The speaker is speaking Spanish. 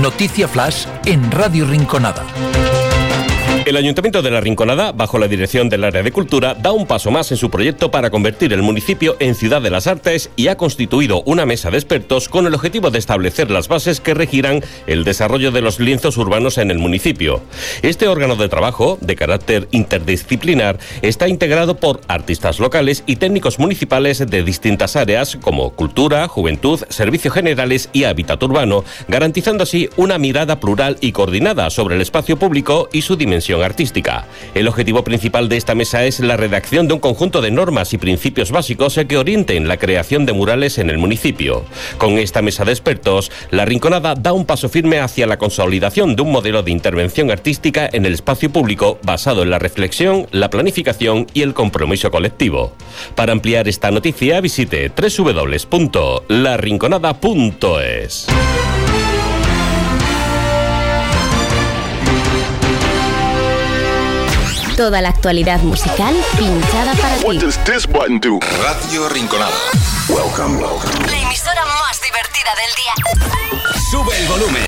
Noticia Flash en Radio Rinconada. El Ayuntamiento de La Rinconada, bajo la dirección del Área de Cultura, da un paso más en su proyecto para convertir el municipio en Ciudad de las Artes y ha constituido una mesa de expertos con el objetivo de establecer las bases que regirán el desarrollo de los lienzos urbanos en el municipio. Este órgano de trabajo, de carácter interdisciplinar, está integrado por artistas locales y técnicos municipales de distintas áreas como cultura, juventud, servicios generales y hábitat urbano, garantizando así una mirada plural y coordinada sobre el espacio público y su dimensión artística. El objetivo principal de esta mesa es la redacción de un conjunto de normas y principios básicos que orienten la creación de murales en el municipio. Con esta mesa de expertos, La Rinconada da un paso firme hacia la consolidación de un modelo de intervención artística en el espacio público basado en la reflexión, la planificación y el compromiso colectivo. Para ampliar esta noticia, visite www.larinconada.es. Toda la actualidad musical pinchada para ti. What does this button do? Radio Rinconada. Welcome. La emisora más divertida del día. Sube el volumen.